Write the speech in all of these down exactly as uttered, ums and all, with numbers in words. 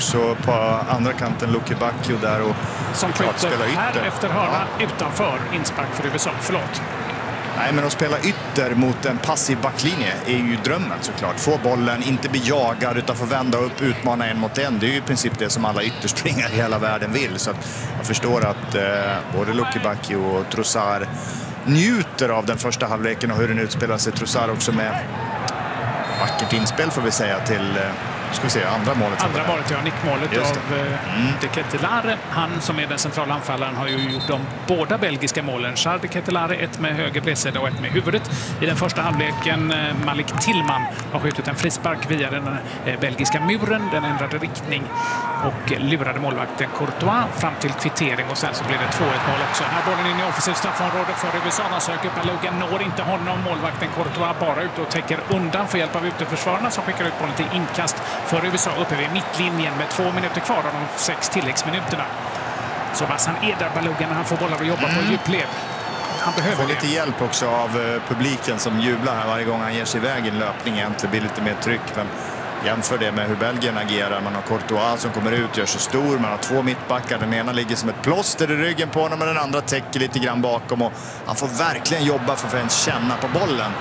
också på andra kanten Lucky Bacchio där och som skjuter här efter hörna ja. utanför inspark för U S A. Förlåt. Nej, men att spela ytter mot en passiv backlinje är ju drömmen såklart. Få bollen, inte bli jagad utan få vända upp, utmana en mot en. Det är ju i princip det som alla ytterspringare i hela världen vill. Så att jag förstår att eh, både Lucky Bacchio och Trossard njuter av den första halvleken och hur den utspelar sig. Trossard också med vackert inspel får vi säga till... Eh, ska vi se, andra målet. Andra målet, ja. Nickmålet av mm. de Ketelaere. Han som är den centrala anfallaren har ju gjort de båda belgiska målen. Charles de Ketelaere, ett med höger bredsida och ett med huvudet. I den första halvleken Malik Tillman har skjutit en frispark via den belgiska muren. Den ändrade riktning och lurade målvakten Courtois fram till kvittering och sen så blir det två ett mål också. Här bollen in i offensivt straffområde för U S A. Han söker upp Balogun, når inte honom. Målvakten Courtois bara ute och täcker undan för hjälp av uteförsvararna som skickar ut bollen till inkast för U S A uppe vid mittlinjen med två minuter kvar av de sex tilläggsminuterna. Så Vassan Eder Balogun när han får bollar och jobba mm. på djupled. Han behöver får lite hjälp också av publiken som jublar här varje gång han ger sig iväg i en löpning. Egentligen blir lite mer tryck, men jämför det med hur Belgien agerar. Man har Courtois som kommer ut, gör sig stor. Man har två mittbackar. Den ena ligger som ett plåster i ryggen på honom och den andra täcker lite grann bakom. Och han får verkligen jobba för att ens känna på bollen.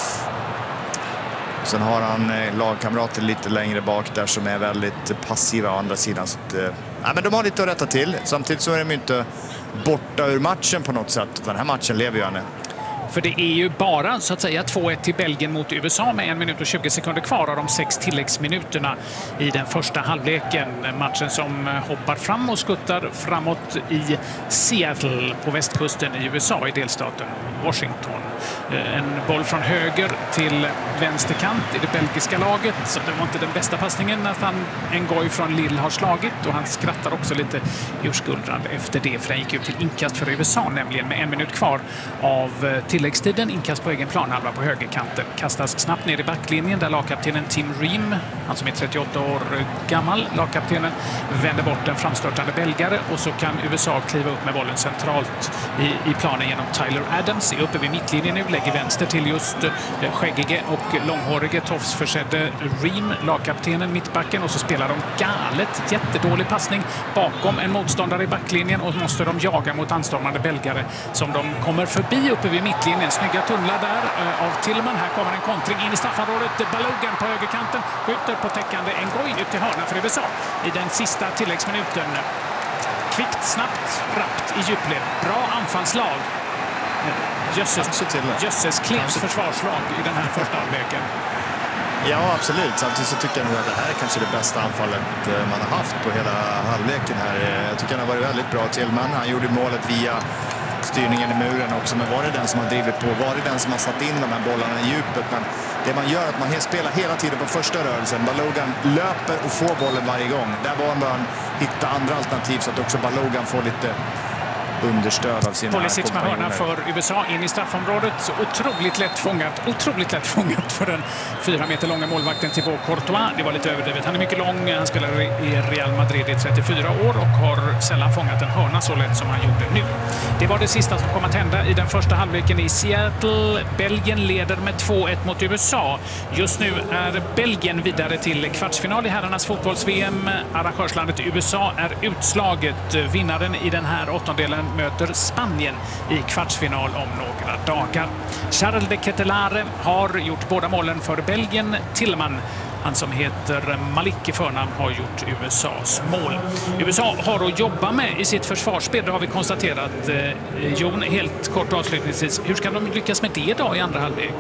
Sen har han lagkamrater lite längre bak där som är väldigt passiva å andra sidan. Så att, ja, men de har lite att rätta till. Samtidigt så är de inte borta ur matchen på något sätt. Den här matchen lever ju henne. För det är ju bara så att säga två ett till Belgien mot U S A med en minut och tjugo sekunder kvar av de sex tilläggsminuterna i den första halvleken. Matchen som hoppar fram och skuttar framåt i Seattle på västkusten i U S A i delstaten Washington. En boll från höger till vänsterkant i det belgiska laget. Så det var inte den bästa passningen när han en gång från Lille har slagit. Och han skrattar också lite urskuldrande efter det. För den gick ut till inkast för U S A nämligen med en minut kvar av tilläggstiden. Inkast på egen planhalva på högerkanten. Kastas snabbt ner i backlinjen där lagkaptenen Tim Ream, han som är trettioåtta år gammal, lagkaptenen, vänder bort den framstörtande belgare. Och så kan U S A kliva upp med bollen centralt i, i planen genom Tyler Adams. Är uppe vid mittlinjen nu, lägger vänster till just eh, skäggige och långhårige tofsförsedde Ream, lagkaptenen, mittbacken. Och så spelar de galet, jättedålig passning bakom en motståndare i backlinjen och måste de jaga mot anstormande belgare som de kommer förbi uppe vid mittlinjen. Snygga tunnlar där eh, av Tillman. Här kommer en kontring in i straffområdet. Balogun på högerkanten skjuter på täckande Ngoy ut till hörna för U S A i den sista tilläggsminuten. Kvickt, snabbt, rappt i djupled. Bra anfallslag. Jösses, jösses klent försvarslag i den här första halvleken. Ja, absolut. Samtidigt så tycker jag nog att det här är kanske det bästa anfallet man har haft på hela halvleken här. Jag tycker han har varit väldigt bra till, men han gjorde målet via styrningen i muren också. Men var det den som har drivit på? Var det den som har satt in de här bollarna i djupet? Men det man gör är att man spelar hela tiden på första rörelsen. Balogun löper och får bollen varje gång. Där var man hitta andra alternativ så att också Balogun får lite understöd av sina Pulisic med hörna för U S A in i straffområdet. Så otroligt lätt fångat. Otroligt lätt fångat för den fyra meter långa målvakten Thibaut Courtois. Det var lite överdrivet. Han är mycket lång. Han spelar i Real Madrid i trettiofyra år och har sällan fångat en hörna så lätt som han gjorde nu. Det var det sista som kom att hända i den första halvleken i Seattle. Belgien leder med två ett mot U S A. Just nu är Belgien vidare till kvartsfinal i herrarnas fotbolls-V M. Arrangörslandet U S A är utslaget. Vinnaren i den här åttondelen möter Spanien i kvartsfinal om några dagar. Charles de Ketelaere har gjort båda målen för Belgien. Tillman, han som heter Malik i förnamn, har gjort U S A:s mål. U S A har att jobba med i sitt försvarsspel, det har vi konstaterat. Eh, Jon, helt kort avslutningsvis. Hur ska de lyckas med det då i andra halvlek?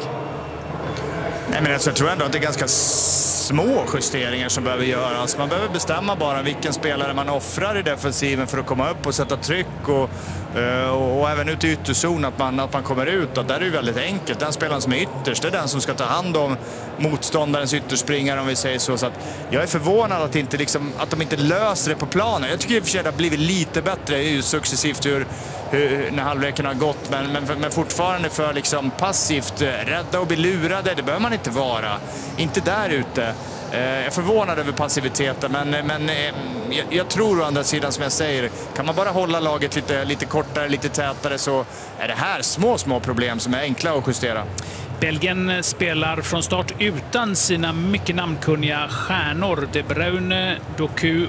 Nej, men jag tror ändå att det är ganska små justeringar som behöver göras. Man behöver bestämma bara vilken spelare man offrar i defensiven för att komma upp och sätta tryck och, och, och även ut i ytterzon att man, att man kommer ut. Och där är det väldigt enkelt. Den spelaren som är ytterst är den som ska ta hand om motståndarens ytterspringare, om vi säger så. Så att jag är förvånad att, inte liksom, att de inte löser det på planen. Jag tycker i och för sig att det har blivit lite bättre ju successivt hur, hur, när halvleken har gått. Men, men, men fortfarande för liksom passivt rädda och bli lurade, det behöver man inte vara. Inte där ute. Jag är förvånad över passiviteten, men, men jag, jag tror å andra sidan, som jag säger, kan man bara hålla laget lite, lite kortare, lite tätare, så är det här små, små problem som är enkla att justera. Belgien spelar från start utan sina mycket namnkunniga stjärnor. De Bruyne, Doku